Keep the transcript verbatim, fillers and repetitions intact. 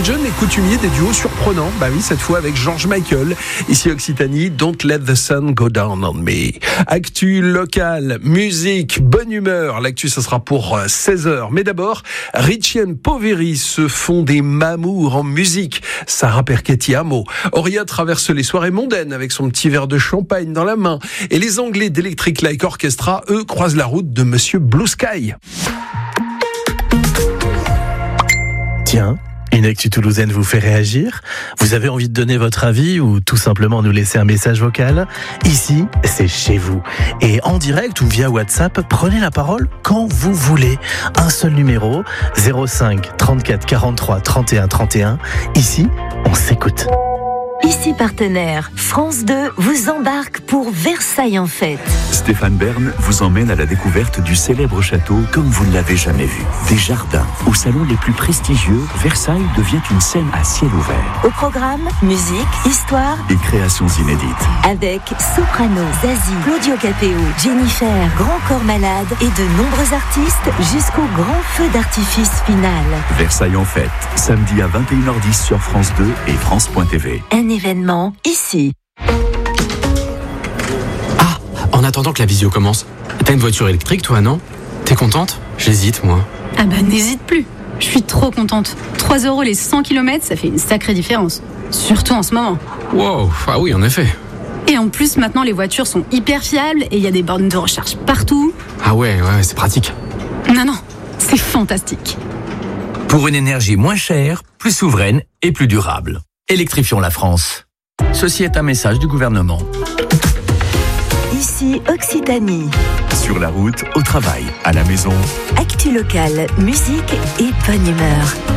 John est coutumier des duos surprenants. Bah oui, cette fois avec George Michael. Ici Occitanie, Don't Let the Sun Go Down on Me. Actu locale, musique, bonne humeur. L'actu, ce sera pour seize heures. Mais d'abord, Richie and Poveri se font des mamours en musique. Sarah Perchetti-Amo. Auria traverse les soirées mondaines avec son petit verre de champagne dans la main. Et les Anglais d'Electric Light Orchestra, eux, croisent la route de Monsieur Blue Sky. Tiens, une actu toulousaine vous fait réagir? Vous avez envie de donner votre avis ou tout simplement nous laisser un message vocal? Ici, c'est chez vous. Et en direct ou via WhatsApp, prenez la parole quand vous voulez. Un seul numéro, zéro cinq trente-quatre quarante-trois trente et un trente et un. Ici, on s'écoute. Ici partenaire, France deux vous embarque pour Versailles en fête. Stéphane Bern vous emmène à la découverte du célèbre château comme vous ne l'avez jamais vu. Des jardins aux salons les plus prestigieux, Versailles devient une scène à ciel ouvert. Au programme, musique, histoire et créations inédites. Avec Soprano, Zazie, Claudio Capéo, Jennifer, Grand Corps Malade et de nombreux artistes jusqu'au grand feu d'artifice final. Versailles en fête, samedi à vingt et une heures dix sur France deux et France point T V. Un événement ici. Ah, en attendant que la visio commence, t'as une voiture électrique toi, non? T'es contente? J'hésite moi. Ah bah n'hésite plus, je suis trop contente. trois euros les cent kilomètres, ça fait une sacrée différence. Surtout en ce moment. Wow, ah oui en effet. Et en plus maintenant les voitures sont hyper fiables et il y a des bornes de recharge partout. Ah ouais, ouais, c'est pratique. Non, non, c'est fantastique. Pour une énergie moins chère, plus souveraine et plus durable. Électrifions la France. Ceci est un message du gouvernement. Ici Occitanie. Sur la route, au travail, à la maison. Actu locale, musique et bonne humeur.